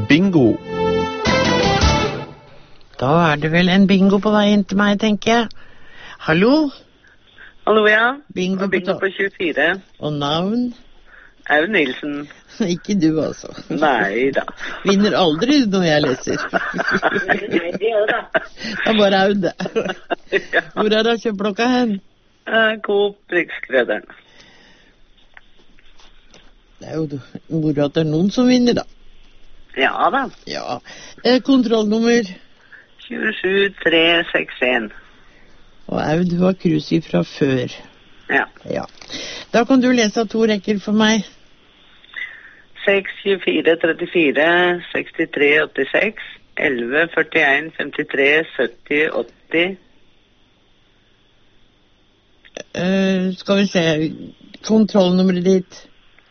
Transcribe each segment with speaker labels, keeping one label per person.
Speaker 1: bingo.
Speaker 2: Da det vel en bingo på vei inn til meg, tenker jeg. Hallo?
Speaker 3: Hallo, ja.
Speaker 2: Bingo
Speaker 3: på 24.
Speaker 2: Og navn?
Speaker 3: Aud Nilsen.
Speaker 2: Ikke du, altså.
Speaker 3: Nei da.
Speaker 2: Vinner aldri når jeg leser.
Speaker 3: Nei, det jo da.
Speaker 2: Det bare Aud. Hvor det kjøpklokka hen?
Speaker 3: Coop Rikskrederen.
Speaker 2: Det jo moro at det noen som vinner, da.
Speaker 3: Ja da.
Speaker 2: Ja. Kontrollnummer?
Speaker 3: 27361.
Speaker 2: Og Aud var cruise fra før.
Speaker 3: Ja.
Speaker 2: Da kan du lese 2 rekker for meg.
Speaker 3: 6, 24, 34, 63, 86, 11, 41, 53, 70, 80.
Speaker 2: Skal vi se, kontrollnummeret ditt.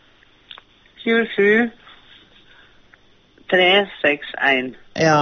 Speaker 3: 27, 361.
Speaker 2: Ja.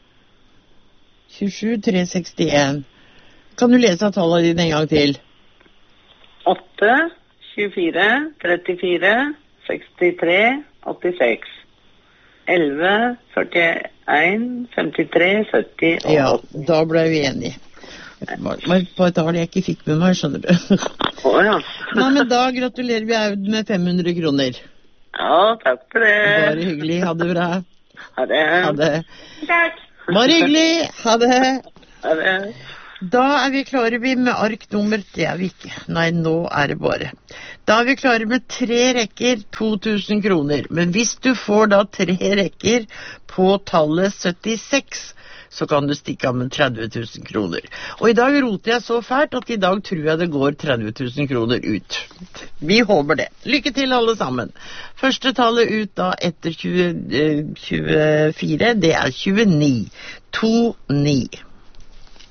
Speaker 2: 27, 361. Kan du lese tallet dine en gang til?
Speaker 3: 8, 24, 34, 63, 86, 11, 41, 53, 70 og 80.
Speaker 2: Ja, da ble vi enige. Det var på et tall jeg ikke fikk med meg, skjønner du.
Speaker 3: Ja.
Speaker 2: Nei, men da gratulerer vi Aud med 500 kroner.
Speaker 3: Ja, takk for det.
Speaker 2: Bare hyggelig, ha det bra.
Speaker 3: Ha det.
Speaker 2: Ha det.
Speaker 3: Takk.
Speaker 2: Bare hyggelig, ha det.
Speaker 3: Ha det.
Speaker 2: Da vi klare med ark nummer, det vi ikke. Nei, nå det bare. Da vi klare med 3 rekker, 2000 kroner. Men hvis du får da 3 rekker på tallet 76, så kan du stikke av med 30 000 kroner. Og i dag roter jeg så fælt at i dag tror jeg det går 30 000 kroner ut. Vi håper det. Lykke til alle sammen. Første tallet ut da etter 24, det 29. 29.